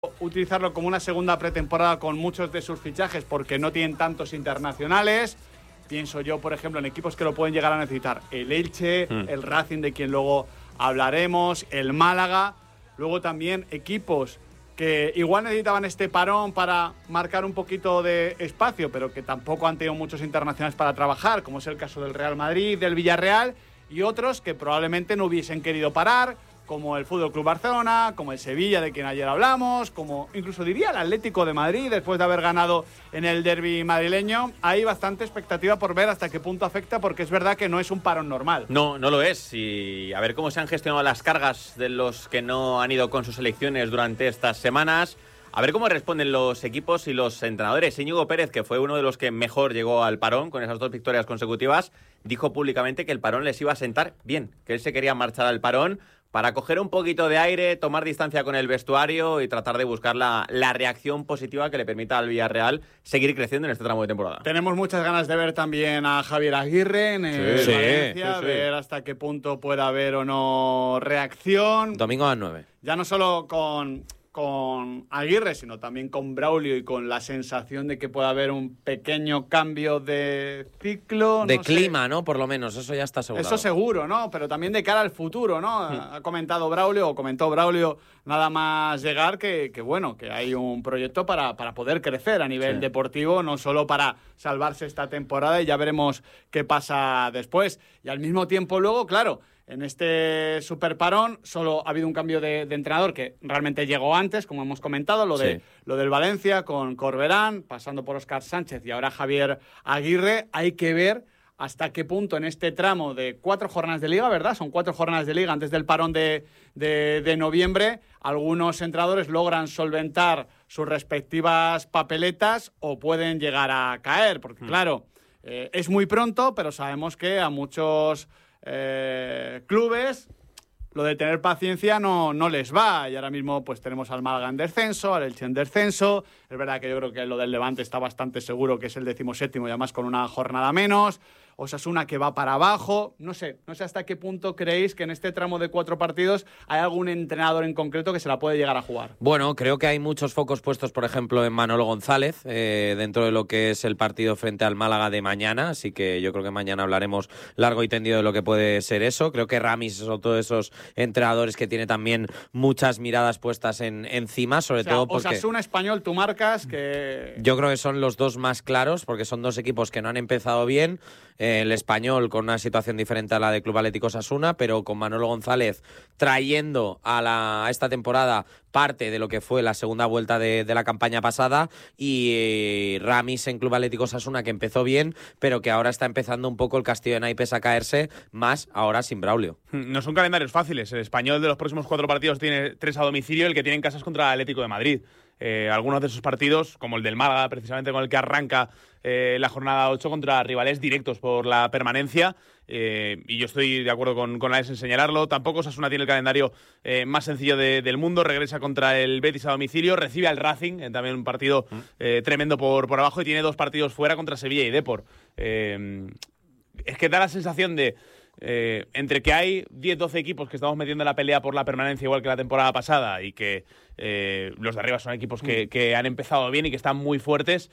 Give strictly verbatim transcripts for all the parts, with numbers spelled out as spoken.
utilizarlo como una segunda pretemporada con muchos de sus fichajes porque no tienen tantos internacionales. Pienso yo, por ejemplo, en equipos que lo pueden llegar a necesitar. El Elche, mm. el Racing, de quien luego hablaremos, el Málaga. Luego también equipos que igual necesitaban este parón para marcar un poquito de espacio, pero que tampoco han tenido muchos internacionales para trabajar, como es el caso del Real Madrid, del Villarreal, y otros que probablemente no hubiesen querido parar, como el Fútbol Club Barcelona, como el Sevilla, de quien ayer hablamos, como incluso diría el Atlético de Madrid, después de haber ganado en el derbi madrileño. Hay bastante expectativa por ver hasta qué punto afecta, porque es verdad que no es un parón normal. No, no lo es. Y a ver cómo se han gestionado las cargas de los que no han ido con sus selecciones durante estas semanas. A ver cómo responden los equipos y los entrenadores. Íñigo Pérez, que fue uno de los que mejor llegó al parón con esas dos victorias consecutivas, dijo públicamente que el parón les iba a sentar bien, que él se quería marchar al parón para coger un poquito de aire, tomar distancia con el vestuario y tratar de buscar la, la reacción positiva que le permita al Villarreal seguir creciendo en este tramo de temporada. Tenemos muchas ganas de ver también a Javier Aguirre en el sí, Valencia, sí, sí. ver hasta qué punto puede haber o no reacción. Domingo a las nueve. Ya no solo con... con Aguirre, sino también con Braulio y con la sensación de que puede haber un pequeño cambio de ciclo. De no clima, sé. ¿no? Por lo menos, eso ya está asegurado. Eso seguro, ¿no? Pero también de cara al futuro, ¿no? Sí. Ha comentado Braulio, o comentó Braulio nada más llegar, que, que bueno, que hay un proyecto para, para poder crecer a nivel sí. deportivo, no solo para salvarse esta temporada, y ya veremos qué pasa después. Y al mismo tiempo luego, claro, en este superparón solo ha habido un cambio de, de entrenador que realmente llegó antes, como hemos comentado, lo, de, sí. lo del Valencia con Corberán, pasando por Óscar Sánchez y ahora Javier Aguirre. Hay que ver hasta qué punto en este tramo de cuatro jornadas de liga, ¿verdad? Son cuatro jornadas de liga antes del parón de, de, de noviembre. Algunos entrenadores logran solventar sus respectivas papeletas o pueden llegar a caer, porque mm. claro, eh, es muy pronto, pero sabemos que a muchos... Eh, clubes lo de tener paciencia no, no les va, y ahora mismo pues tenemos al Málaga en descenso, al Elche en descenso. Es verdad que yo creo que lo del Levante está bastante seguro que es el decimoséptimo y además con una jornada menos. Osasuna que va para abajo. No sé, no sé hasta qué punto creéis que en este tramo de cuatro partidos hay algún entrenador en concreto que se la puede llegar a jugar. Bueno, creo que hay muchos focos puestos, por ejemplo, en Manolo González, eh, dentro de lo que es el partido frente al Málaga de mañana, así que yo creo que mañana hablaremos largo y tendido de lo que puede ser eso. Creo que Ramis son todos esos entrenadores que tiene también muchas miradas puestas en, encima, sobre o sea, todo porque... Osasuna, Español, tú marcas que... Yo creo que son los dos más claros, porque son dos equipos que no han empezado bien. El Español con una situación diferente a la de Club Atlético Osasuna, pero con Manolo González trayendo a, la, a esta temporada parte de lo que fue la segunda vuelta de, de la campaña pasada, y eh, Ramis en Club Atlético Osasuna, que empezó bien, pero que ahora está empezando un poco el castillo de naipes a caerse, más ahora sin Braulio. No son calendarios fáciles. El Español de los próximos cuatro partidos tiene tres a domicilio, el que tiene en casa es contra el Atlético de Madrid. Eh, algunos de esos partidos, como el del Málaga, precisamente con el que arranca eh, la jornada ocho, contra rivales directos por la permanencia, eh, y yo estoy de acuerdo con, con Alex en señalarlo. Tampoco Osasuna tiene el calendario eh, más sencillo de, del mundo. Regresa contra el Betis a domicilio, recibe al Racing, eh, también un partido eh, tremendo por, por abajo, y tiene dos partidos fuera contra Sevilla y Depor. Eh, es que da la sensación de... Eh, entre que hay diez doce equipos que estamos metiendo en la pelea por la permanencia igual que la temporada pasada, y que eh, los de arriba son equipos que, que han empezado bien y que están muy fuertes,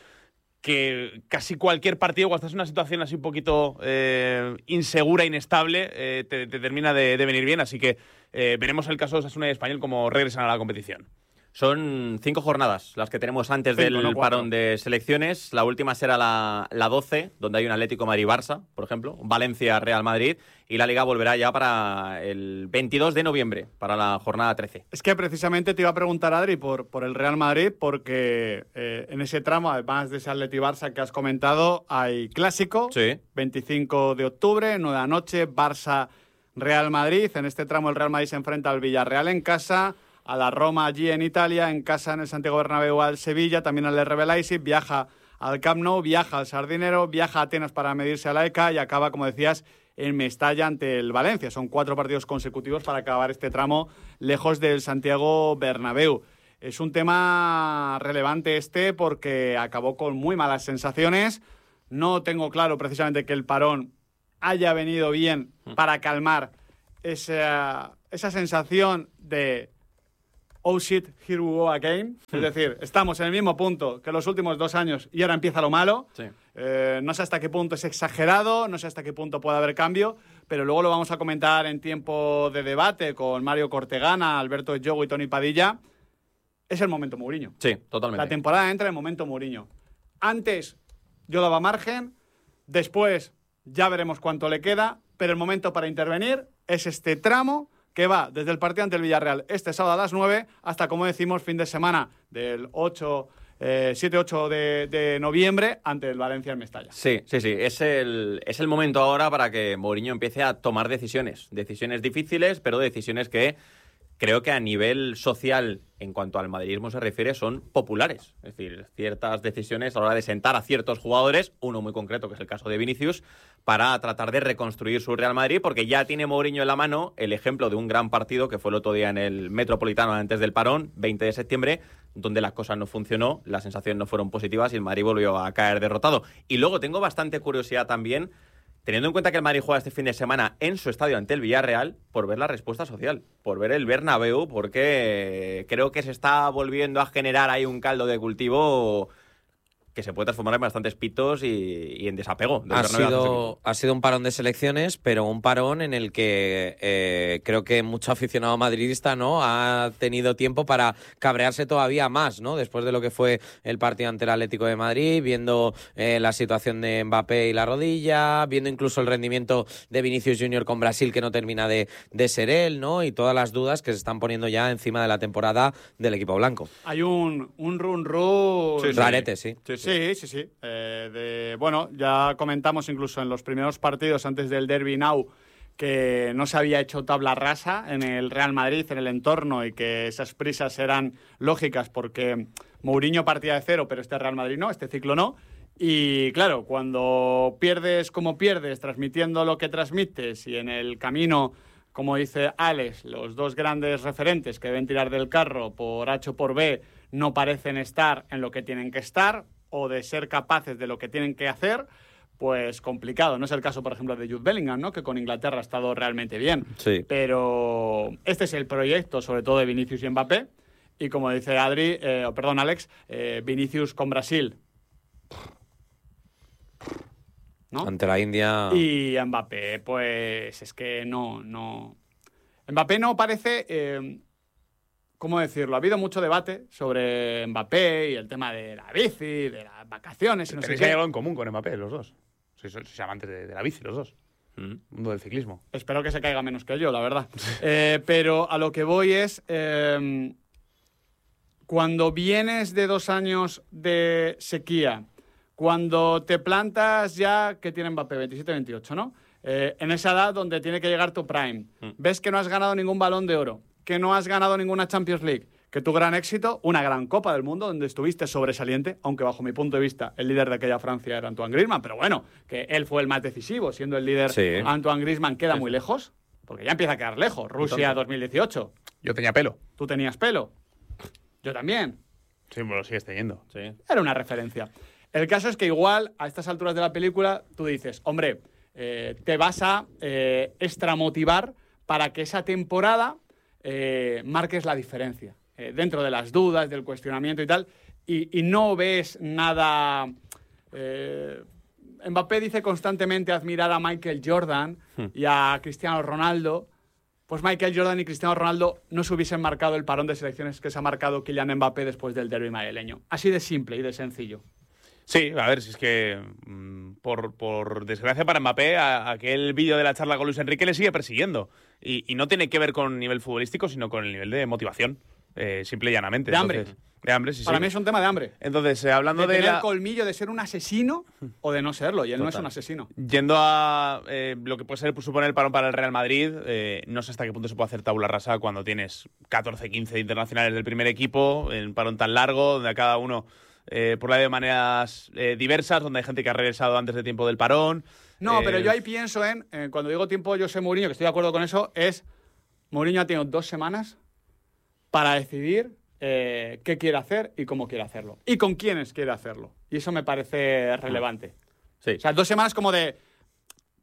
que casi cualquier partido, cuando estás en una situación así un poquito eh, insegura, inestable, eh, te, te termina de, de venir bien. Así que eh, veremos el caso de Osasuna y Español cómo regresan a la competición. Son cinco jornadas las que tenemos antes cinco, del no, parón de selecciones. La última será la, la doce, donde hay un Atlético Madrid-Barça, por ejemplo, Valencia-Real Madrid, y la Liga volverá ya para el veintidós de noviembre, para la jornada trece. Es que precisamente te iba a preguntar, Adri, por, por el Real Madrid, porque eh, en ese tramo, además de ese Atleti-Barça que has comentado, hay clásico, sí. veinticinco de octubre, nueve de la noche, Barça-Real Madrid. En este tramo el Real Madrid se enfrenta al Villarreal en casa, a la Roma allí en Italia, en casa en el Santiago Bernabéu al Sevilla, también al R B Leipzig, viaja al Camp Nou, viaja al Sardinero, viaja a Atenas para medirse a la E C A y acaba, como decías, en Mestalla ante el Valencia. Son cuatro partidos consecutivos para acabar este tramo lejos del Santiago Bernabéu. Es un tema relevante este porque acabó con muy malas sensaciones. No tengo claro precisamente que el parón haya venido bien para calmar esa, esa sensación de oh shit, here we go again. Es decir, estamos en el mismo punto que los últimos dos años y ahora empieza lo malo. Sí. Eh, no sé hasta qué punto es exagerado, no sé hasta qué punto puede haber cambio, pero luego lo vamos a comentar en tiempo de debate con Mario Cortegana, Alberto Yogo y Tony Padilla. Es el momento Mourinho. Sí, totalmente. La temporada entra en el momento Mourinho. Antes yo daba margen, después ya veremos cuánto le queda, pero el momento para intervenir es este tramo que va desde el partido ante el Villarreal este sábado a las nueve hasta, como decimos, fin de semana del ocho, eh, siete ocho de, de noviembre ante el Valencia en Mestalla. Sí, sí, sí. Es el, es el momento ahora para que Mourinho empiece a tomar decisiones. Decisiones difíciles, pero decisiones que creo que a nivel social, en cuanto al madridismo se refiere, son populares. Es decir, ciertas decisiones a la hora de sentar a ciertos jugadores, uno muy concreto, que es el caso de Vinicius, para tratar de reconstruir su Real Madrid, porque ya tiene Mourinho en la mano el ejemplo de un gran partido que fue el otro día en el Metropolitano antes del parón, veinte de septiembre, donde la cosa no funcionó, las sensaciones no fueron positivas y el Madrid volvió a caer derrotado. Y luego tengo bastante curiosidad también, teniendo en cuenta que el Madrid juega este fin de semana en su estadio ante el Villarreal, por ver la respuesta social, por ver el Bernabéu, porque creo que se está volviendo a generar ahí un caldo de cultivo que se puede transformar en bastantes pitos y, y en desapego. Ha sido, ha sido un parón de selecciones, pero un parón en el que eh, creo que mucho aficionado madridista, ¿no?, ha tenido tiempo para cabrearse todavía más, ¿no?, después de lo que fue el partido ante el Atlético de Madrid, viendo eh, la situación de Mbappé y la rodilla, viendo incluso el rendimiento de Vinicius Junior con Brasil, que no termina de, de ser él, ¿no?, y todas las dudas que se están poniendo ya encima de la temporada del equipo blanco. Hay un, un run run sí, sí. Rarete, sí. Sí, sí. Sí, sí, sí. Eh, de, bueno, ya comentamos incluso en los primeros partidos antes del Derby Now que no se había hecho tabla rasa en el Real Madrid, en el entorno, y que esas prisas eran lógicas porque Mourinho partía de cero, pero este Real Madrid no, este ciclo no. Y claro, cuando pierdes como pierdes, transmitiendo lo que transmites y en el camino, como dice Alex, los dos grandes referentes que deben tirar del carro por H o por B no parecen estar en lo que tienen que estar, o de ser capaces de lo que tienen que hacer, pues complicado. No es el caso, por ejemplo, de Jude Bellingham, ¿no?, que con Inglaterra ha estado realmente bien. Sí. Pero este es el proyecto, sobre todo de Vinicius y Mbappé. Y como dice Adri, eh, perdón, Alex, eh, Vinicius con Brasil, ¿no?, ante la India. Y Mbappé, pues es que no, no. Mbappé no parece. Eh, ¿Cómo decirlo? Ha habido mucho debate sobre Mbappé y el tema de la bici, de las vacaciones y no sé Tenéis qué. que hay algo en común con Mbappé, los dos. Sois, sois amantes de, de la bici, los dos. Mm. Mundo del ciclismo. Espero que se caiga menos que yo, la verdad. eh, pero a lo que voy es... Eh, cuando vienes de dos años de sequía, cuando te plantas ya, que tiene Mbappé, veintisiete veintiocho, ¿no? Eh, en esa edad donde tiene que llegar tu prime. Mm. Ves que no has ganado ningún Balón de Oro, que no has ganado ninguna Champions League, que tu gran éxito, una gran Copa del Mundo, donde estuviste sobresaliente, aunque bajo mi punto de vista el líder de aquella Francia era Antoine Griezmann, pero bueno, que él fue el más decisivo, siendo el líder. Sí. Antoine Griezmann queda muy lejos, porque ya empieza a quedar lejos. Rusia dos mil dieciocho. Yo tenía pelo. Tú tenías pelo. Yo también. Sí, me lo sigues teniendo. Sí. Era una referencia. El caso es que igual, a estas alturas de la película, tú dices, hombre, eh, te vas a eh, extramotivar para que esa temporada eh, marques la diferencia. Eh, dentro de las dudas, del cuestionamiento y tal, y, y no ves nada... Eh, Mbappé dice constantemente admirar a Michael Jordan y a Cristiano Ronaldo. Pues Michael Jordan y Cristiano Ronaldo no se hubiesen marcado el parón de selecciones que se ha marcado Kylian Mbappé después del derbi madrileño. Así de simple y de sencillo. Sí, a ver, si es que mmm, por, por desgracia para Mbappé, a, aquel vídeo de la charla con Luis Enrique le sigue persiguiendo. Y, y no tiene que ver con nivel futbolístico, sino con el nivel de motivación, eh, simple y llanamente. De hambre. Entonces, de hambre, sí, Para sí. mí es un tema de hambre. Entonces, eh, hablando de, de, tener la... el colmillo de ser un asesino o de no serlo, y él Total. no es un asesino. Yendo a eh, lo que puede ser suponer el parón para el Real Madrid, eh, no sé hasta qué punto se puede hacer tabula rasa cuando tienes catorce, quince internacionales del primer equipo, en un parón tan largo, donde a cada uno eh, por la de maneras eh, diversas, donde hay gente que ha regresado antes de tiempo del parón. No, eh, pero yo ahí pienso en, eh, cuando digo tiempo José Mourinho, que estoy de acuerdo con eso, es Mourinho ha tenido dos semanas para decidir eh, qué quiere hacer y cómo quiere hacerlo. Y con quiénes quiere hacerlo. Y eso me parece relevante. Sí. O sea, dos semanas como de...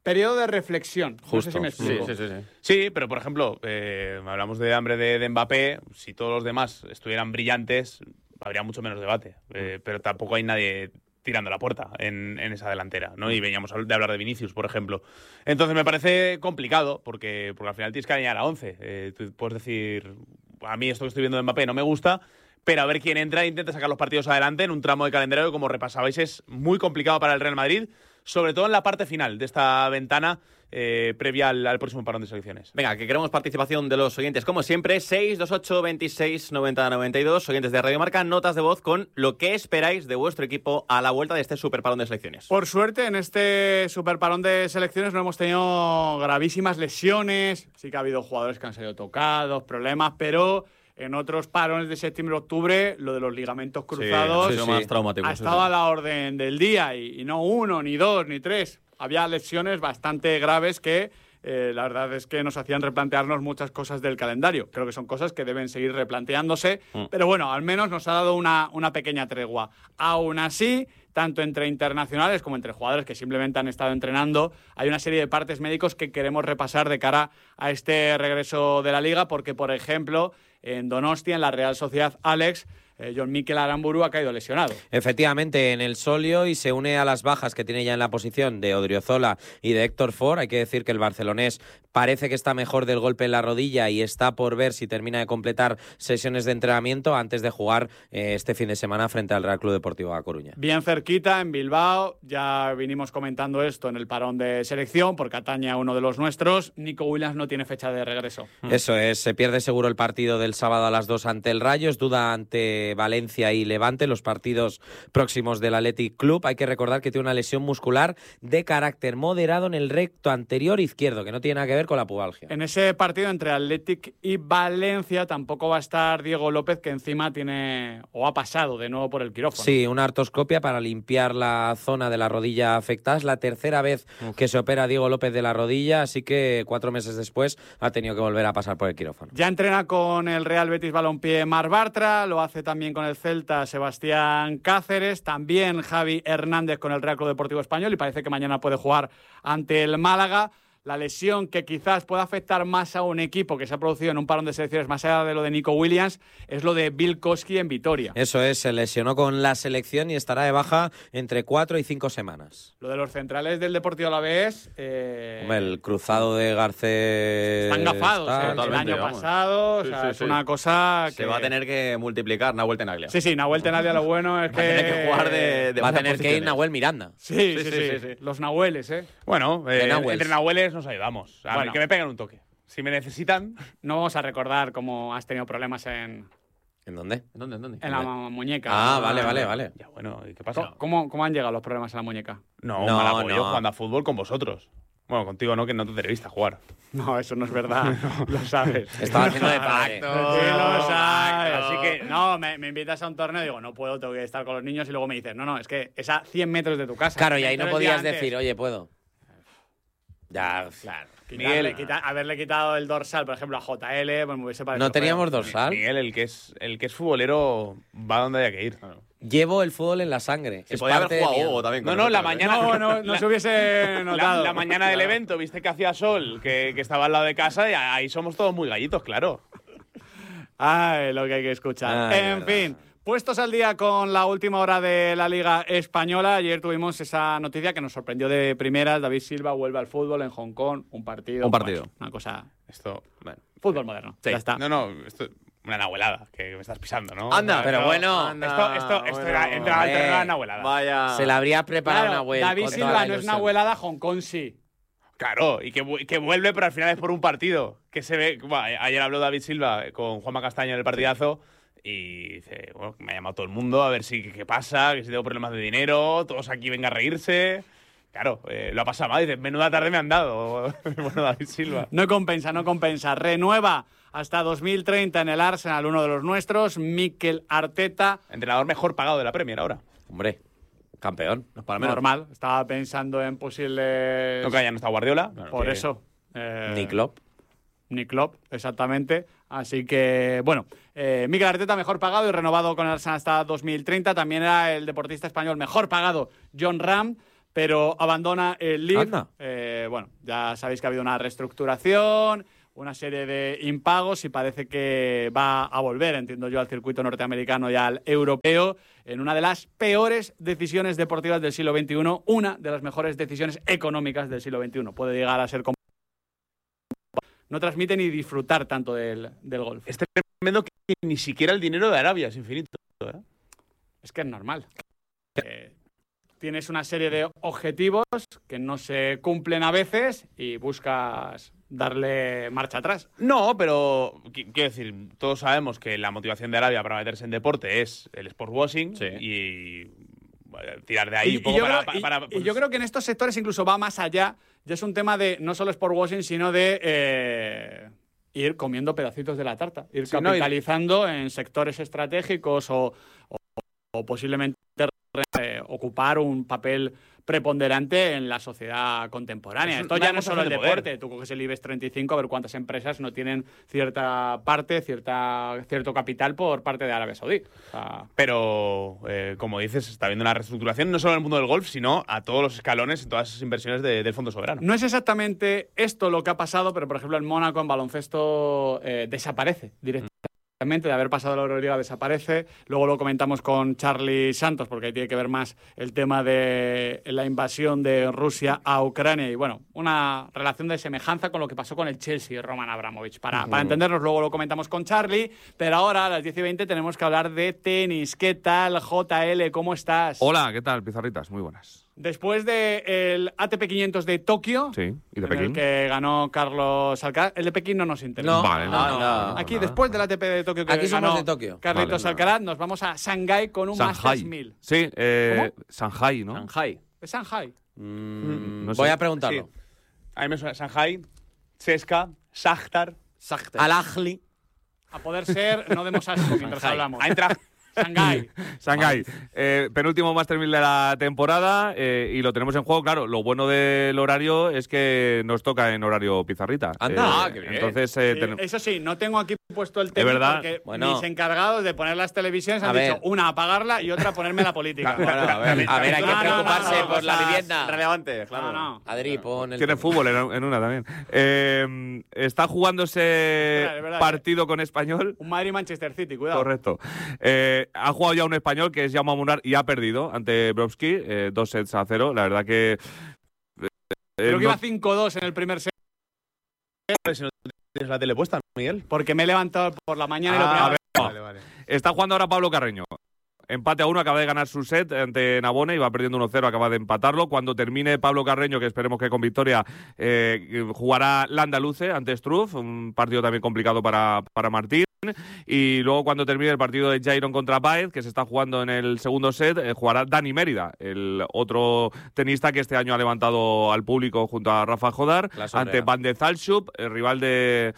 periodo de reflexión. Justo. No sé si me explico. Sí, sí, sí, sí. Sí, pero por ejemplo, eh, hablamos de hambre de, de Mbappé. Si todos los demás estuvieran brillantes, habría mucho menos debate. Eh, pero tampoco hay nadie tirando la puerta en, en esa delantera, ¿no? Y veníamos de hablar de Vinicius, por ejemplo. Entonces me parece complicado, porque, porque al final tienes que alinear a once. Eh, tú puedes decir, a mí esto que estoy viendo de Mbappé no me gusta, pero a ver quién entra e intenta sacar los partidos adelante en un tramo de calendario que, como repasabais, es muy complicado para el Real Madrid, sobre todo en la parte final de esta ventana eh, previa al, al próximo parón de selecciones. Venga, que queremos participación de los oyentes, como siempre, seis dos ocho veintiséis noventa noventa y dos, oyentes de Radio Marca, notas de voz con lo que esperáis de vuestro equipo a la vuelta de este super parón de selecciones. Por suerte, en este super parón de selecciones no hemos tenido gravísimas lesiones, sí que ha habido jugadores que han salido tocados, problemas, pero en otros parones de septiembre-octubre, lo de los ligamentos cruzados sí, sí, más traumático, ha sí, estado sí. a la orden del día y, y no uno, ni dos, ni tres. Había lesiones bastante graves que eh, la verdad es que nos hacían replantearnos muchas cosas del calendario. Creo que son cosas que deben seguir replanteándose, mm. pero bueno, al menos nos ha dado una, una pequeña tregua. Aún así, tanto entre internacionales como entre jugadores que simplemente han estado entrenando, hay una serie de partes médicos que queremos repasar de cara a este regreso de la Liga, porque, por ejemplo, en Donostia, en la Real Sociedad, Alex, eh, Jon Mikel Aramburu ha caído lesionado. Efectivamente, en el solio, y se une a las bajas que tiene ya en la posición de Odriozola y de Héctor Ford. Hay que decir que el barcelonés parece que está mejor del golpe en la rodilla y está por ver si termina de completar sesiones de entrenamiento antes de jugar eh, este fin de semana frente al Real Club Deportivo A Coruña. Bien cerquita, en Bilbao, ya vinimos comentando esto en el parón de selección, porque atañe a uno de los nuestros. Nico Williams no tiene fecha de regreso. Eso es, se pierde seguro el partido del sábado a las dos ante el Rayo, es duda ante Valencia y Levante, los partidos próximos del Athletic Club. Hay que recordar que tiene una lesión muscular de carácter moderado en el recto anterior izquierdo, que no tiene nada que ver con la pubalgia. En ese partido entre Athletic y Valencia tampoco va a estar Diego López, que encima tiene o ha pasado de nuevo por el quirófano. Sí, una artroscopia para limpiar la zona de la rodilla afectada. Es la tercera vez Uf. que se opera Diego López de la rodilla, así que cuatro meses después ha tenido que volver a pasar por el quirófano. Ya entrena con el Real Betis Balompié Mar Bartra, lo hace también con el Celta Sebastián Cáceres, también Javi Hernández con el Real Club Deportivo Español, y parece que mañana puede jugar ante el Málaga. La lesión que quizás pueda afectar más a un equipo que se ha producido en un parón de selecciones, más allá de lo de Nico Williams, es lo de Bill Koski en Vitoria. Eso es, se lesionó con la selección y estará de baja entre cuatro y cinco semanas. Lo de los centrales del Deportivo Alavés... Eh... Hombre, el cruzado de Garcés... Están gafados, está... ¿eh? El año vamos. pasado, sí, o sea, sí, es sí. una cosa que... Se va a tener que multiplicar Nahuel Tenaglia. Sí, sí, Nahuel Tenaglia lo bueno es que... Va a tener que jugar de, de Va a tener posiciones. que ir Nahuel Miranda. Sí, sí, sí, sí, sí, sí. Los Nahueles, ¿eh? Bueno, eh, entre Nahueles nos ayudamos. A bueno, ver, que me peguen un toque. Si me necesitan. No vamos a recordar cómo has tenido problemas en... ¿En dónde? ¿En dónde? ¿En dónde? En la muñeca. Ah, vale, vale, vale. Ya, bueno, ¿y qué pasa? ¿Cómo, cómo han llegado los problemas en la muñeca? No, no mal apoyo, no. jugando a fútbol con vosotros. Bueno, contigo no, que no te atreviste a jugar. No, eso no es verdad. Lo sabes. Estaba haciendo de padre. Sí, lo sabes. Así que, no, me, me invitas a un torneo y digo, no puedo, tengo que estar con los niños, y luego me dices, no, no, es que es a cien metros de tu casa. Claro, y ahí no podías decir, oye, puedo. Ya, claro. Quitarle, quita, haberle quitado el dorsal, por ejemplo, a J L, pues me hubiese parecido. No teníamos feo. dorsal. Miguel, el que es el que es futbolero va donde haya que ir. Claro. Llevo el fútbol en la sangre. Se podía haber jugado Hugo también. No, no, la mañana. No, no, no la, se hubiese notado. La, la mañana del evento, viste que hacía sol, que, que estaba al lado de casa, y ahí somos todos muy gallitos, claro. Ay, lo que hay que escuchar. Ay, en fin. Puestos al día con la última hora de la Liga Española, ayer tuvimos esa noticia que nos sorprendió de primeras. David Silva vuelve al fútbol en Hong Kong, un partido. Un partido. Bueno, una cosa... Esto, bueno. Fútbol moderno, sí. ya está. No, no, esto una nahuelada que me estás pisando, ¿no? Anda, pero no, bueno. Anda, esto esto, esto bueno, era, entra al terreno de nahuelada. Vaya. Se la habría preparado claro, Nahuel. David Silva no es nahuelada, Hong Kong sí. Claro, y que, que vuelve, pero al final es por un partido. Que se ve. Bueno, ayer habló David Silva con Juanma Castaño en el partidazo. Y dice, bueno, me ha llamado todo el mundo a ver si qué pasa, que si tengo problemas de dinero, todos aquí vengan a reírse. Claro, eh, lo ha pasado mal. Dice, menuda tarde me han dado. Bueno, David Silva. No compensa, no compensa. Renueva hasta dos mil treinta en el Arsenal, uno de los nuestros, Mikel Arteta. Entrenador mejor pagado de la Premier ahora. Hombre, campeón. No para menos. Normal, estaba pensando en posibles... No que haya no está Guardiola. Claro, por que... eso. Eh... Ni Klopp. Ni Klopp, exactamente. Así que, bueno, eh, Mikel Arteta mejor pagado y renovado con el Arsenal hasta dos mil treinta. También era el deportista español mejor pagado, John Ram. pero abandona el L I V. Eh, bueno, ya sabéis que ha habido una reestructuración, una serie de impagos y parece que va a volver, entiendo yo, al circuito norteamericano y al europeo en una de las peores decisiones deportivas del siglo veintiuno, una de las mejores decisiones económicas del siglo veintiuno. Puede llegar a ser como... No transmite ni disfrutar tanto del, del golf. Es tremendo que ni siquiera el dinero de Arabia es infinito, ¿eh? Es que es normal. Eh, tienes una serie de objetivos que no se cumplen a veces y buscas darle marcha atrás. No, pero quiero decir, todos sabemos que la motivación de Arabia para meterse en deporte es el sportswashing, sí, y bueno, tirar de ahí y, un poco y para, creo, para, para y, pues... y yo creo que en estos sectores incluso va más allá. Ya es un tema de no solo sportswashing, sino de eh, ir comiendo pedacitos de la tarta, ir sí, capitalizando no, y... en sectores estratégicos o, o, o posiblemente eh, ocupar un papel preponderante en la sociedad contemporánea. Esto ya no es solo el deporte. Tú coges el IBEX treinta y cinco a ver cuántas empresas no tienen cierta parte, cierta, cierto capital por parte de Arabia Saudí. O sea, pero, eh, como dices, está habiendo una reestructuración no solo en el mundo del golf, sino a todos los escalones, en todas esas inversiones de, del Fondo Soberano. No es exactamente esto lo que ha pasado, pero, por ejemplo, en Mónaco, en baloncesto, eh, desaparece directamente. De haber pasado la Euroliga desaparece. Luego lo comentamos con Charlie Santos, porque ahí tiene que ver más el tema de la invasión de Rusia a Ucrania. Y bueno, una relación de semejanza con lo que pasó con el Chelsea, Roman Abramovich. Para, uh-huh. para entendernos, luego lo comentamos con Charlie. Pero ahora, a las diez y veinte, tenemos que hablar de tenis. ¿Qué tal, J L? ¿Cómo estás? Hola, ¿qué tal, Pizarritas? Muy buenas. Después del A T P quinientos de Tokio, sí, ¿y de en Pekín? El que ganó Carlos Alcaraz, el de Pekín no nos interesa. No, vale, no, no, no, no, Aquí, no, después del A T P de Tokio que Aquí somos ganó de Tokio. Carlitos Vale, Alcaraz, nos vamos a Shanghái con un Shanghái. Masters mil. Sí, eh, ¿Cómo? Shanghái, ¿no? Shanghái. ¿Es Shanghái? Mm, no sé. voy a preguntarlo. Sí. A mí me suena Shanghái, Ceska, Shakhtar, Al-Ahly. A poder ser, no demos asco mientras hablamos. Eintracht. Shanghái. Shanghái. Eh, penúltimo Master mil de la temporada eh, y lo tenemos en juego. Claro, lo bueno del horario es que nos toca en horario Pizarrita. Anda, Eh, ah, qué bien. Entonces, eh, Sí, ten... eso sí, no tengo aquí puesto el tema verdad. porque Bueno. mis encargados de poner las televisiones A han ver. dicho una apagarla y otra ponerme la política. Bueno, a ver, a ver, hay que No, no, preocuparse no, no, por la cosas vivienda. Relevante, claro. No, no. Adri, pon el... tiene fútbol en, en una también. Eh, está jugándose verdad, es verdad, partido con Español. Un Madrid-Manchester City, cuidado. Correcto. Eh, ha jugado ya un español que es Jaume Munar y ha perdido ante Brovsky, eh, dos sets a cero. La verdad que... Eh, Creo que no- iba cinco dos en el primer set Si no tienes la tele puesta, Miguel. porque me he levantado por la mañana y lo Ah, primero a ver. vale, vale. Está jugando ahora Pablo Carreño. Empate a uno, acaba de ganar su set ante Navone, iba perdiendo uno cero, acaba de empatarlo. Cuando termine Pablo Carreño, que esperemos que con victoria, eh, jugará Landaluce ante Struff, un partido también complicado para, para Martín. Y luego cuando termine el partido de Jairon contra Páez, que se está jugando en el segundo set, eh, jugará Dani Mérida, el otro tenista que este año ha levantado al público junto a Rafa Jodar, La sombrea. ante Van de Zalschup, el rival de...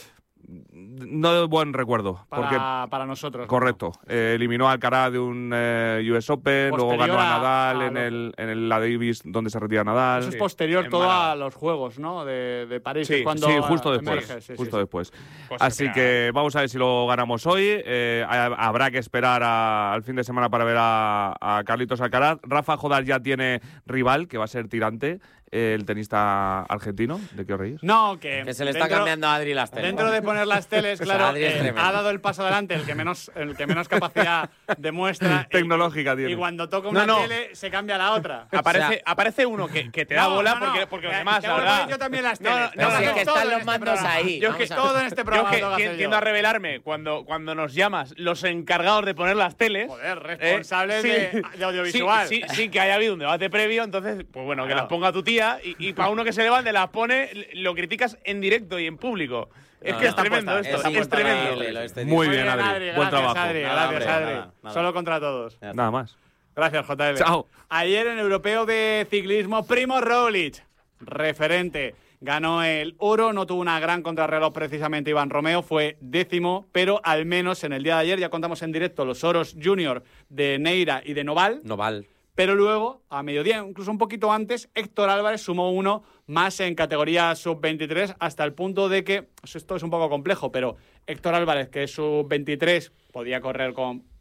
No de buen recuerdo, porque para, para nosotros. correcto. Eh, eliminó a Alcaraz de un eh, U S Open, luego Posterior ganó a a- Nadal a en, lo- el, en el, la Davis, donde se retira Nadal. Eso es Sí, posterior en todo Málaga. a los Juegos, ¿no? De, de París, Sí, que es cuando Sí, justo después. emerge, sí, sí, justo sí. después. Cosa Así que- que vamos a ver si lo ganamos hoy. Eh, ha- habrá que esperar a- al fin de semana para ver a, a Carlitos Alcaraz. Rafa Jodar ya tiene rival, que va a ser Tirante, eh, el tenista argentino. ¿De qué os reís? No, que, Que se le está dentro- cambiando a Adri las teles. Dentro de poner las teles, claro, Adri es eh, tremendo. ha dado el paso adelante el que menos, el que menos capacidad demuestra. Tecnológica y, tiene. Y cuando toca No, una no. tele, se cambia a la otra. Aparece, O sea- aparece uno que, que te da No, bola no, no. porque, porque los Eh, demás, tengo la que verdad. poner yo también las No, teles. no, Tengo no, que es no, que todo están en los este mandos programa. ahí. Yo es que Vamos a ver. todo en este Yo programa que lo tengo que tien- hacer tiendo yo. a revelarme cuando, cuando nos llamas los encargados de poner las teles. Joder, eh, responsables sí, de, de audiovisual. Sí, sí, sí, que haya habido un debate previo, entonces, pues bueno, que Claro. las ponga tu tía y, y para uno que se levante las pone, lo criticas en directo y en público. Es No, que no, es está tremendo puesta, esto, está es puesta la tremendo. tele, lo este Muy tío. bien, Adri. Buen gracias, trabajo. Adri, Nada, gracias, hombre, Adri. nada, nada. Solo contra todos. Nada más. Gracias, J L. Chao. Ayer en el Europeo de Ciclismo, Primo Roglic, referente, ganó el oro. No tuvo una gran contrarreloj precisamente Iván Romeo, fue décimo, pero al menos en el día de ayer ya contamos en directo los oros junior de Neira y de Noval. Noval. Pero luego, a mediodía, incluso un poquito antes, Héctor Álvarez sumó uno más en categoría sub veintitrés, hasta el punto de que, esto es un poco complejo, pero Héctor Álvarez, que es sub veintitrés, podía correr con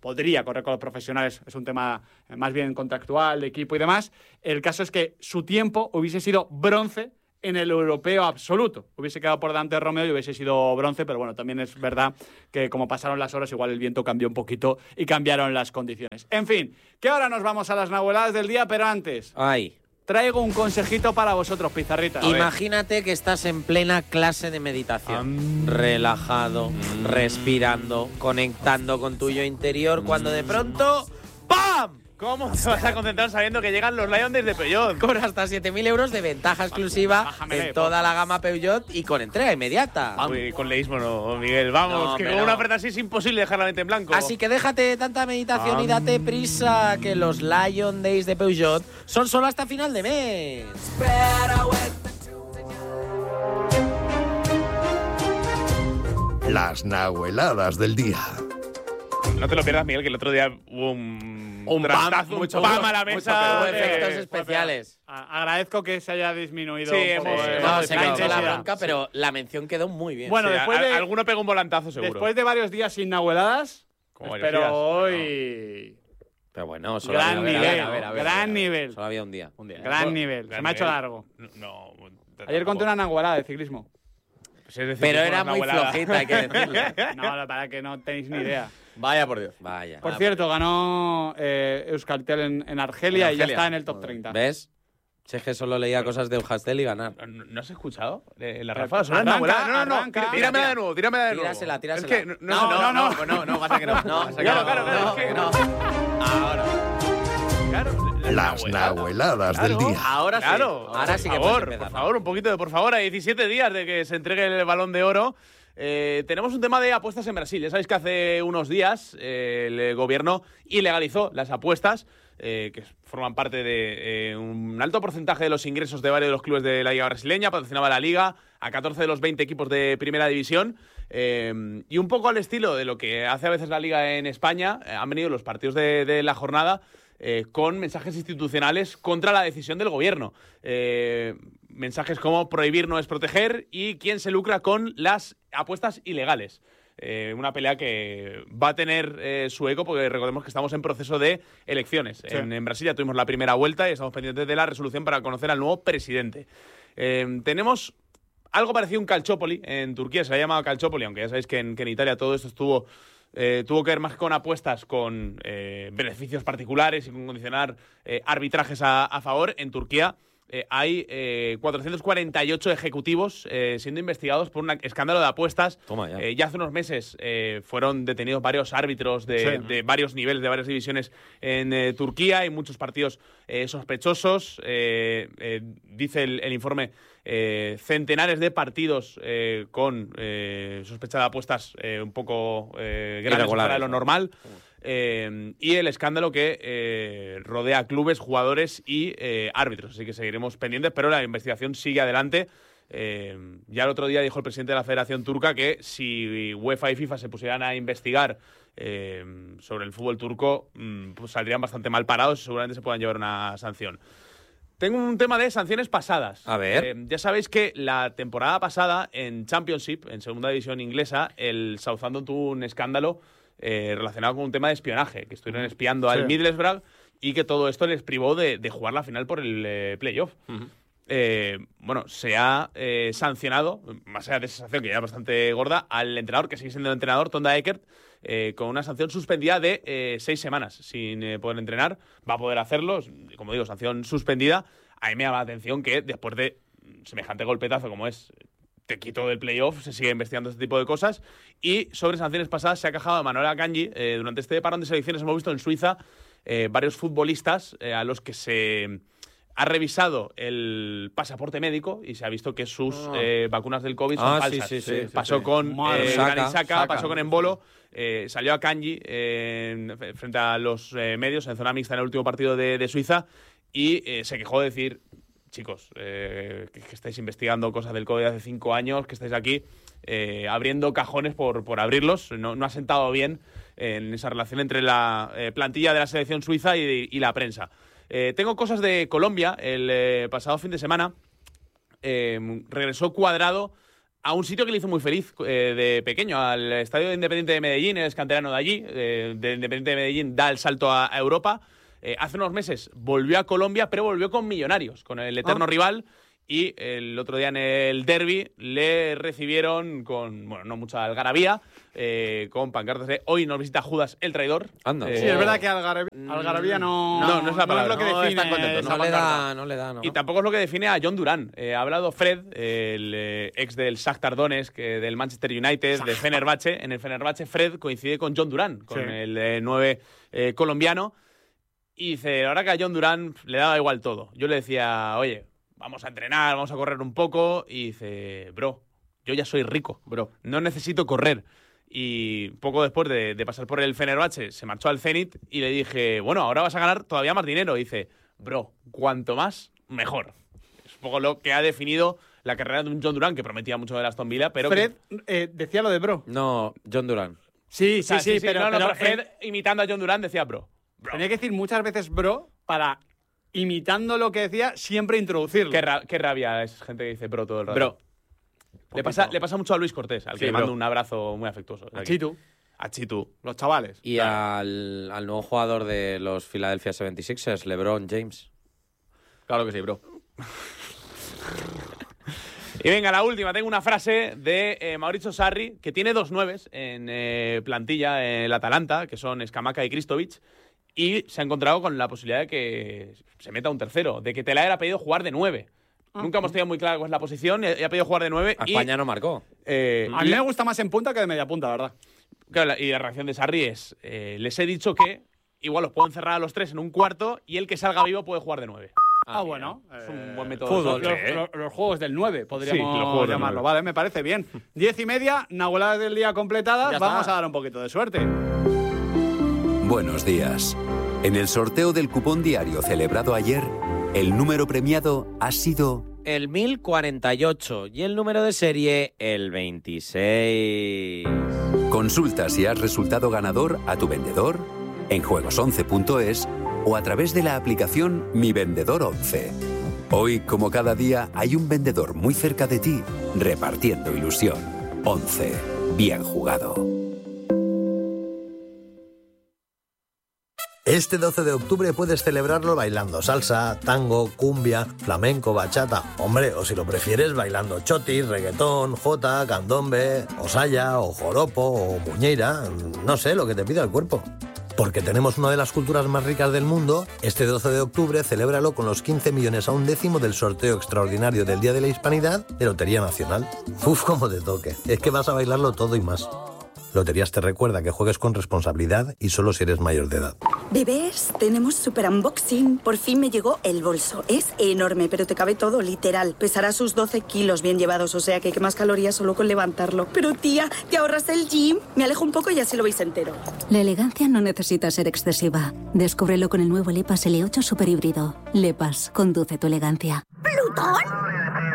podría correr con los profesionales, es un tema más bien contractual, de equipo y demás. El caso es que su tiempo hubiese sido bronce en el europeo absoluto. Hubiese quedado por delante de Romeo y hubiese sido bronce, pero bueno, también es verdad que como pasaron las horas, igual el viento cambió un poquito y cambiaron las condiciones. En fin, que ahora nos vamos a las nahueladas del día, pero antes... Ay. Traigo un consejito para vosotros, Pizarrita. Imagínate que estás en plena clase de meditación. Um, relajado, mm, respirando, conectando con tu yo interior, mm, cuando de pronto ¡pam! ¿Cómo te vas a concentrar sabiendo que llegan los Lions desde Peugeot? Con hasta siete mil euros de ventaja exclusiva Bájamele, en toda la gama Peugeot y con entrega inmediata. Uy, con leísmo no, Miguel. Vamos, no, que con no. una oferta así es imposible dejar la mente en blanco. Así que déjate tanta meditación um. y date prisa, que los Lion Days de Peugeot son solo hasta final de mes. Las nahueladas del día. No te lo pierdas, Miguel, que el otro día hubo un... Un trastazo, pam, mucho, un pam a la mesa. Mucho, efectos especiales. A agradezco que se haya disminuido. Sí, un poco, hemos, eh, no, la se me ha hecho la intensidad. bronca, pero la mención quedó muy bien. Bueno, sí, después de, a, alguno pegó un volantazo seguro. Después de varios días sin nahueladas, pero hoy... Pero bueno, solo gran había, nivel, a ver, a ver, gran a ver, nivel. Solo había un día. Un día. Gran Bueno, nivel. gran Se me ha hecho nivel. largo. No. Ayer conté una nahuelada de ciclismo. Pues es decir, pero que era una muy nahuelada. flojita, hay que decirlo. No, para que no tenéis ni idea. Vaya por Dios. Vaya. Por Ah, cierto, ganó eh, Euskaltel en, en, Argelia en y ya Argelia. está en el top treinta. ¿Ves? Si es que solo leía cosas de Euskaltel y ganar. ¿No, ¿No has escuchado? Eh, la Pero ráfaga suena arranca, nahuelada. No, no, no. arranca. Tíramela de nuevo, tíramela de nuevo. Tírasela, tírasela. Es que no, No, no, no, no, no, no, pasa que no. No, Pasa que claro, no. claro, claro, no, es que- no. Ahora. Claro, Las nahueladas del Claro. día. Ahora sí. Claro, Ahora por sí que favor, puedes empezar, por ¿no? favor, un poquito de por favor. A diecisiete días de que se entregue el Balón de Oro, eh, tenemos un tema de apuestas en Brasil. Ya sabéis que hace unos días eh, el gobierno ilegalizó las apuestas, eh, que forman parte de eh, un alto porcentaje de los ingresos de varios de los clubes de la liga brasileña. Patrocinaba la liga a catorce de los veinte equipos de primera división. Eh, y un poco al estilo de lo que hace a veces la liga en España, eh, han venido los partidos de, de la jornada Eh, con mensajes institucionales contra la decisión del gobierno. Eh, mensajes como prohibir no es proteger y quién se lucra con las apuestas ilegales. Eh, una pelea que va a tener eh, su eco porque recordemos que estamos en proceso de elecciones. Sí. En, en Brasil ya tuvimos la primera vuelta y estamos pendientes de la resolución para conocer al nuevo presidente. Eh, tenemos algo parecido a un calciopoli en Turquía, se le ha llamado calciopoli, aunque ya sabéis que en, que en Italia todo esto estuvo... Eh, tuvo que ver más con apuestas con eh, beneficios particulares y con condicionar eh, arbitrajes a, a favor. En Turquía eh, hay eh, cuatrocientos cuarenta y ocho ejecutivos eh, siendo investigados por un escándalo de apuestas. Toma ya. Eh, ya hace unos meses eh, fueron detenidos varios árbitros de, Sí. de varios niveles, de varias divisiones en eh, Turquía. Hay muchos partidos eh, sospechosos. Eh, eh, dice el, el informe... Eh, centenares de partidos eh, con eh, sospecha de apuestas eh, un poco eh, grandes fuera de lo normal eh, y el escándalo que eh, rodea a clubes, jugadores y eh, árbitros. Así que seguiremos pendientes, pero la investigación sigue adelante. Eh, ya el otro día dijo el presidente de la Federación Turca que si UEFA y FIFA se pusieran a investigar eh, sobre el fútbol turco, pues saldrían bastante mal parados y seguramente se puedan llevar una sanción. Tengo un tema de sanciones pasadas. A ver. Eh, ya sabéis que la temporada pasada en Championship, en segunda división inglesa, el Southampton tuvo un escándalo eh, relacionado con un tema de espionaje, que estuvieron espiando Sí. al Middlesbrough y que todo esto les privó de, de jugar la final por el eh, playoff. Ujú. Eh, bueno, se ha eh, sancionado, más allá de esa sanción que ya es bastante gorda, al entrenador, que sigue siendo el entrenador, Tonda Eckert, eh, con una sanción suspendida de eh, seis semanas sin eh, poder entrenar. Va a poder hacerlo, como digo, sanción suspendida. A mí me llama la atención que después de semejante golpetazo como es, te quito del playoff, se sigue investigando este tipo de cosas. Y sobre sanciones pasadas se ha quejado de Manuel Akanji. Eh, durante este parón de selecciones hemos visto en Suiza eh, varios futbolistas eh, a los que se ha revisado el pasaporte médico y se ha visto que sus Ah. eh, vacunas del COVID son Ah, sí, falsas. sí, sí, sí, pasó sí. con Madre, eh, Saka, Granit Xhaka, Saka. pasó con Embolo, eh, salió a Kanji eh, frente a los eh, medios en zona mixta en el último partido de, de Suiza y eh, se quejó de decir, chicos, eh, que, que estáis investigando cosas del COVID de hace cinco años, que estáis aquí eh, abriendo cajones por, por abrirlos, no, no ha sentado bien en esa relación entre la eh, plantilla de la selección suiza y, y la prensa. Eh, tengo cosas de Colombia. El eh, pasado fin de semana eh, regresó Cuadrado a un sitio que le hizo muy feliz eh, de pequeño, al Estadio Independiente de Medellín, es canterano de allí, eh, de Independiente de Medellín da el salto a, a Europa. Eh, hace unos meses volvió a Colombia, pero volvió con Millonarios, con el eterno Ah. rival. Y el otro día en el derbi le recibieron con, bueno, no mucha algarabía, eh, con pancartas de hoy nos visita Judas el traidor. Anda. Eh, Sí, es verdad que Algarabía, Algarabía no, No, no es la palabra. lo que No define están contentos, esa No le pancarta. da, no le da, ¿no? Y tampoco es lo que define a John Duran. Eh, ha hablado Fred, el eh, ex del Shakhtar Donetsk, que del Manchester United, del Fenerbahce. En el Fenerbahce, Fred coincide con John Duran, con Sí. el eh, nueve eh, colombiano. Y dice, ahora que a John Duran le daba igual todo. Yo le decía, oye, vamos a entrenar, vamos a correr un poco. Y dice, bro, yo ya soy rico, bro. No necesito correr. Y poco después de, de pasar por el Fenerbahce, se marchó al Zenit y le dije, bueno, ahora vas a ganar todavía más dinero. Y dice, bro, cuanto más, mejor. Es un poco lo que ha definido la carrera de un John Duran, que prometía mucho de Aston Villa, pero... Fred que- eh, decía lo de bro. No, John Duran. Sí, o sea, sí, sí, pero, no, no, pero, pero Fred, eh, imitando a John Duran, decía bro. bro. tenía que decir muchas veces bro para, imitando lo que decía, siempre introducirlo. Qué, ra- qué rabia es gente que dice bro todo el rato. Bro. Le pasa, le pasa mucho a Luis Cortés, al que Sí, le mando bro. un abrazo muy afectuoso. A Chitu, A Chitu. los chavales. Y al, al nuevo jugador de los Philadelphia setenta y seis ers, LeBron James. Claro que sí, bro. Y venga, la última. Tengo una frase de eh, Mauricio Sarri, que tiene dos nueves en eh, plantilla en el Atalanta, que son Scamacca y Kristovic, y se ha encontrado con la posibilidad de que se meta un tercero, de que Telaer ha pedido jugar de nueve. Nunca hemos tenido muy claro cuál es la posición, y ha pedido jugar de nueve. A y, España no marcó. eh, A mí me gusta más en punta que de media punta, la verdad. Claro, la- y la reacción de Sarri es, eh, les he dicho que igual los puedo encerrar a los tres en un cuarto y el que salga vivo puede jugar de nueve. Ah, bueno. Es un eh, buen método. Fútbol. de Los, juego. los- los juegos del nueve, podríamos Sí, los juegos del llamarlo. nueve. Vale, me parece bien. Diez y media, Nahueladas del día completadas. Ya Vamos está. a dar un poquito de suerte. Buenos días. En el sorteo del cupón diario celebrado ayer, el número premiado ha sido El mil cuarenta y ocho y el número de serie el veintiséis. Consulta si has resultado ganador a tu vendedor, en juegos once punto es o a través de la aplicación Mi Vendedor once. Hoy, como cada día, hay un vendedor muy cerca de ti repartiendo ilusión. once. Bien jugado. Este doce de octubre puedes celebrarlo bailando salsa, tango, cumbia, flamenco, bachata. Hombre, o si lo prefieres, bailando chotis, reggaetón, jota, candombe, o saya, o joropo, o muñeira. No sé, lo que te pida el cuerpo. Porque tenemos una de las culturas más ricas del mundo, este doce de octubre celébralo con los quince millones a un décimo del sorteo extraordinario del Día de la Hispanidad de Lotería Nacional. Uf, como te toque. Es que vas a bailarlo todo y más. Loterías te recuerda que juegues con responsabilidad y solo si eres mayor de edad. Bebés, tenemos super unboxing. Por fin me llegó el bolso. Es enorme, pero te cabe todo, literal. Pesará sus doce kilos bien llevados, o sea que quemas calorías solo con levantarlo. Pero tía, ¿te ahorras el gym? Me alejo un poco y así lo veis entero. La elegancia no necesita ser excesiva. Descúbrelo con el nuevo Lepas L ocho Super Híbrido. Lepas, conduce tu elegancia. ¿Plutón?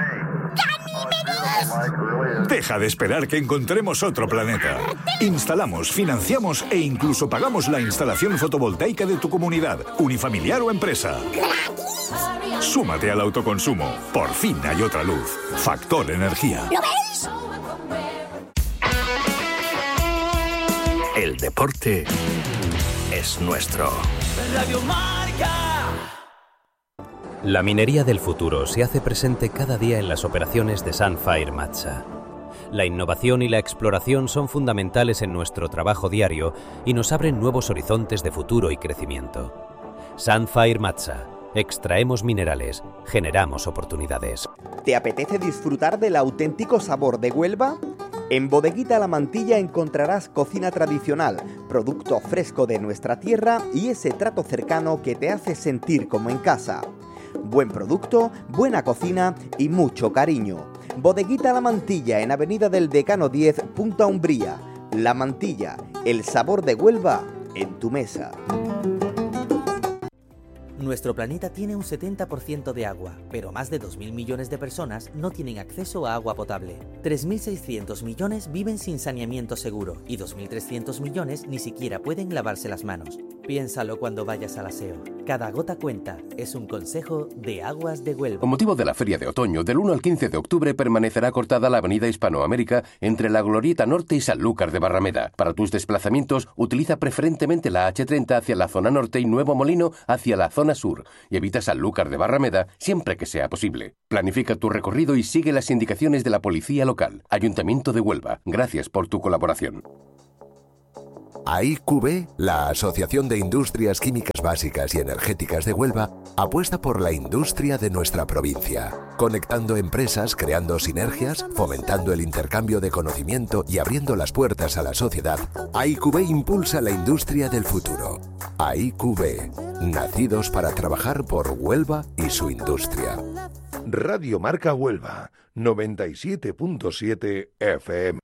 Deja de esperar que encontremos otro planeta. Instalamos, financiamos e incluso pagamos la instalación fotovoltaica de tu comunidad, unifamiliar o empresa. Súmate al autoconsumo. Por fin hay otra luz. Factor Energía. ¿Lo veis? El deporte es nuestro. La minería del futuro se hace presente cada día en las operaciones de Sunfire Matsa. La innovación y la exploración son fundamentales en nuestro trabajo diario y nos abren nuevos horizontes de futuro y crecimiento. Sunfire Matsa. Extraemos minerales, generamos oportunidades. ¿Te apetece disfrutar del auténtico sabor de Huelva? En Bodeguita La Mantilla encontrarás cocina tradicional, producto fresco de nuestra tierra y ese trato cercano que te hace sentir como en casa. Buen producto, buena cocina y mucho cariño. Bodeguita La Mantilla en Avenida del Decano diez, Punta Umbría. La Mantilla, el sabor de Huelva en tu mesa. Nuestro planeta tiene un setenta por ciento de agua, pero más de dos mil millones de personas no tienen acceso a agua potable. tres mil seiscientos millones viven sin saneamiento seguro y dos mil trescientos millones ni siquiera pueden lavarse las manos. Piénsalo cuando vayas al aseo. Cada gota cuenta. Es un consejo de Aguas de Huelva. Con motivo de la Feria de Otoño, del uno al quince de octubre permanecerá cortada la avenida Hispanoamérica entre la Glorieta Norte y Sanlúcar de Barrameda. Para tus desplazamientos, utiliza preferentemente la hache treinta hacia la zona norte y Nuevo Molino hacia la zona sur, y evita Sanlúcar de Barrameda siempre que sea posible. Planifica tu recorrido y sigue las indicaciones de la policía local. Ayuntamiento de Huelva. Gracias por tu colaboración. A I Q B, la Asociación de Industrias Químicas Básicas y Energéticas de Huelva, apuesta por la industria de nuestra provincia, conectando empresas, creando sinergias, fomentando el intercambio de conocimiento y abriendo las puertas a la sociedad. A I Q B impulsa la industria del futuro. A I Q B, nacidos para trabajar por Huelva y su industria. Radio Marca Huelva, noventa y siete punto siete F M.